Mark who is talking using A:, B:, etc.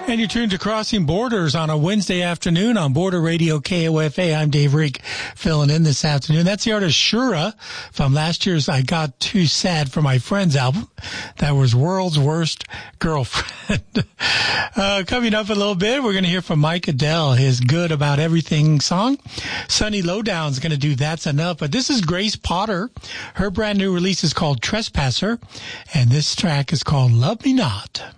A: And you're tuned to Crossing Borders on a Wednesday afternoon on Border Radio KOFA. I'm Dave Reek, filling in this afternoon. That's the artist Shura from last year's I Got Too Sad for My Friends album. That was World's Worst Girlfriend. Coming up in a little bit, we're going to hear from Mike Adele, his Good About Everything song. Sunny Lowdown's going to do That's Enough. But this is Grace Potter. Her brand new release is called Trespasser. And this track is called Love Me Not.